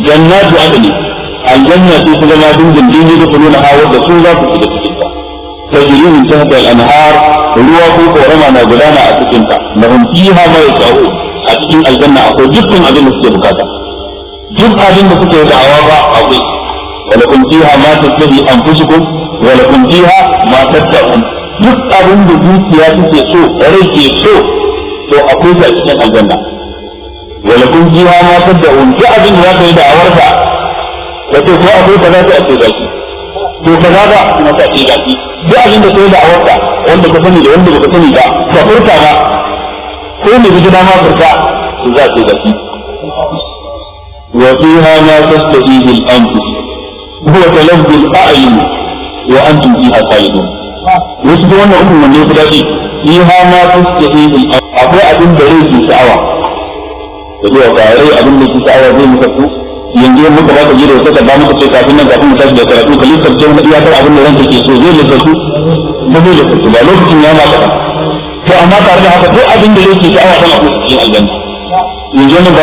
jannatu adni aljanna ce ta zama dindindin da kuluna hawa da su za su shiga cikin ta tajri min tahta al-anhar ruwa ko korama na gudana a cikin ta lahum fiha ma yasau a cikin aljanna akwai dukkan abin da suke bukata duk abin da kuke da'awa ba akwai walakum fiha ma tasbi anfusukum walakum fiha ma tad'un duk abin da zuciya take so rai ke so to akwai ta cikin aljanna walakum fiha ma tad'un duk abin da zaka yi da'awarka wato ko akwai kaza ta ce gashi to kaza ba kuma ta ce gashi duk abin da kai da'awarka wanda ka sani da wanda baka sani ba ka furta ba ko ne gida ma furta to za ta gashi wa fiha ma tastahihi al-anfus huwa talabbu al-a'yun wa antum fiha khalidun wasu da wannan umman ne guda shi fiha ma tastahihi al-anfus akwai abin da rai ke sha'awa da zuwa ga rai abin da ke sha'awa zai muka su yanzu muka ba ka jira wata ba muka ce kafin nan kafin mu tashi da karatu ka lissafce mu iyakar abin da ran take so zai lissafce ba zai lissafce ba lokacin ya ma kaɗan to amma tare da haka duk abin da yake sha'awa tana cikin aljanna yanzu